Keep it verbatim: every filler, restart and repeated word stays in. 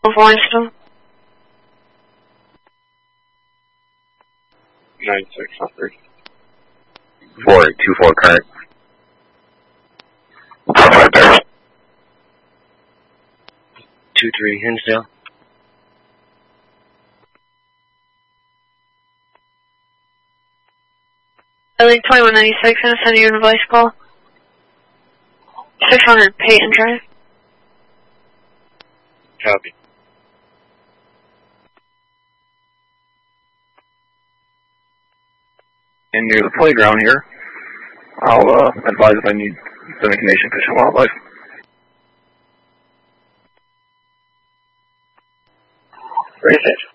Limestone. nine six hundred. four eight two four current. Right there. two three Hinsdale. L A twenty-one ninety-six, I'm sending you a device call. six hundred Peyton Drive. Copy. And near the playground here. I'll uh, advise if I need Seneca Nation Fish and Wildlife. Great.